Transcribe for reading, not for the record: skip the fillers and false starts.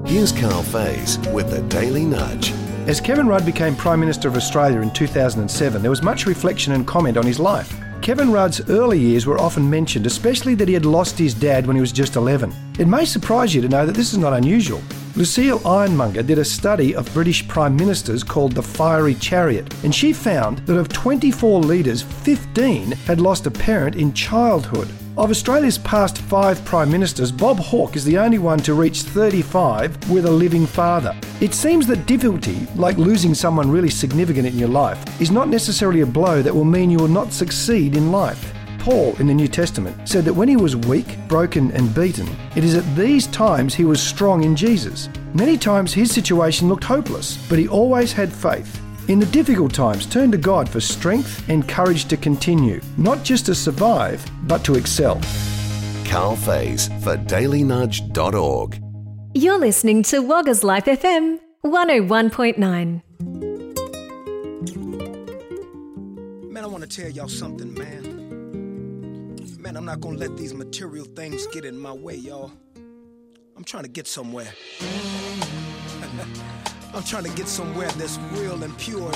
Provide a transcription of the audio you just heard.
Here's Carl Faze with the Daily Nudge. As Kevin Rudd became Prime Minister of Australia in 2007, there was much reflection and comment on his life. Kevin Rudd's early years were often mentioned, especially that he had lost his dad when he was just 11. It may surprise you to know that this is not unusual. Lucille Ironmonger did a study of British Prime Ministers called the Fiery Chariot, and she found that of 24 leaders, 15 had lost a parent in childhood. Of Australia's past 5 Prime Ministers, Bob Hawke is the only one to reach 35 with a living father. It seems that difficulty, like losing someone really significant in your life, is not necessarily a blow that will mean you will not succeed in life. Paul in the New Testament said that when he was weak, broken and beaten, it is at these times he was strong in Jesus. Many times his situation looked hopeless, but he always had faith. In the difficult times, turn to God for strength and courage to continue, not just to survive, but to excel. Carl Faze for dailynudge.org. You're listening to Wagga's Life FM 101.9. Man, I want to tell y'all something, man. Man, I'm not going to let these material things get in my way, y'all. I'm trying to get somewhere. I'm trying to get somewhere that's real and pure